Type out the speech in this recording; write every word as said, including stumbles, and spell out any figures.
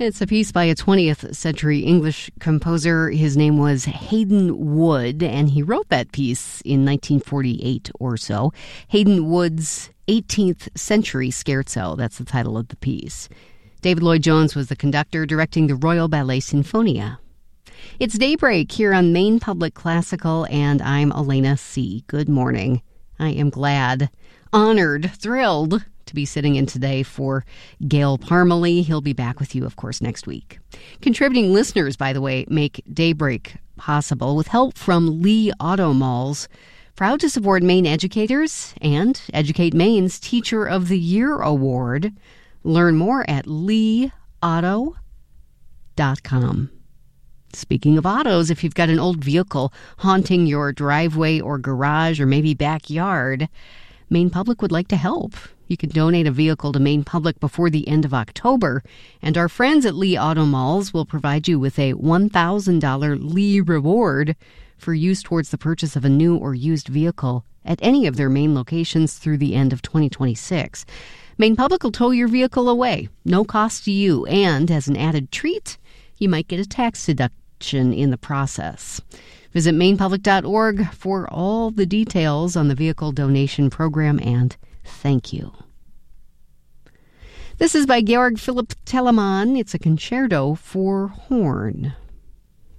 It's a piece by a twentieth century English composer. His name was Hayden Wood, and he wrote that piece in nineteen forty-eight or so. Hayden Wood's eighteenth century Scherzo, that's the title of the piece. David Lloyd Jones was the conductor, directing the Royal Ballet Sinfonia. It's Daybreak here on Maine Public Classical, and I'm Elena C. Good morning. I am glad, honored, thrilled to be sitting in today for Gail Parmalee. He'll be back with you, of course, next week. Contributing listeners, by the way, make Daybreak possible with help from Lee Auto Malls, proud to support Maine educators and Educate Maine's Teacher of the Year Award. Learn more at lee auto dot com. Speaking of autos, if you've got an old vehicle haunting your driveway or garage or maybe backyard, Maine Public would like to help. You can donate a vehicle to Maine Public before the end of October, and our friends at Lee Auto Malls will provide you with a one thousand dollars Lee reward for use towards the purchase of a new or used vehicle at any of their Maine locations through the end of twenty twenty-six. Maine Public will tow your vehicle away, no cost to you, and as an added treat, you might get a tax deduction in the process. Visit maine public dot org for all the details on the vehicle donation program, and thank you. This is by Georg Philipp Telemann. It's a concerto for horn.